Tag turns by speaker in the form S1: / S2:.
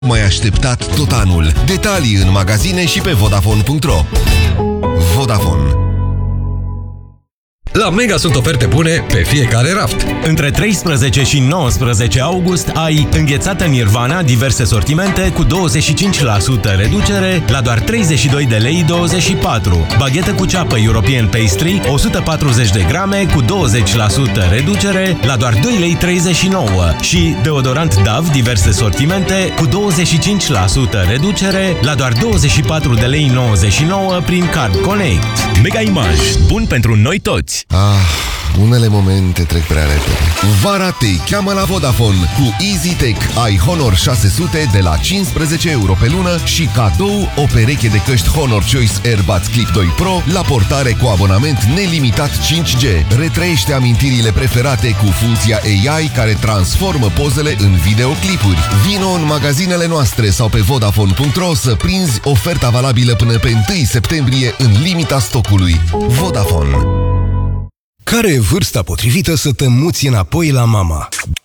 S1: Mai așteptat tot anul. Detalii în magazine și pe Vodafone.ro. Vodafone.
S2: La Mega sunt oferte bune pe fiecare raft.
S3: Între 13 și 19 august ai înghețată Nirvana diverse sortimente cu 25% reducere la doar 32 de lei 24. Baghetă cu ceapă European Pastry 140 de grame cu 20% reducere la doar 2 lei 39. Și deodorant Dove diverse sortimente cu 25% reducere la doar 24 de lei 99 prin Card Connect. Mega Image. Bun pentru noi toți.
S1: Unele momente trec prea repede. Vara te cheamă la Vodafone. Cu EasyTech ai Honor 600 de la 15 euro pe lună și cadou o pereche de căști Honor Choice Airbuds Clip 2 Pro la portare cu abonament nelimitat 5G. Retrăiește amintirile preferate cu funcția AI care transformă pozele în videoclipuri. Vino în magazinele noastre sau pe Vodafone.ro să prinzi oferta valabilă până pe 1 septembrie în limita stocului. Vodafone.
S4: Care e vârsta potrivită să te muți înapoi la mama?